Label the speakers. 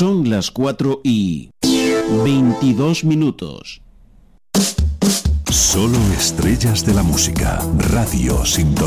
Speaker 1: Son las 4:22.
Speaker 2: Solo estrellas de la música. Radio Sintonía.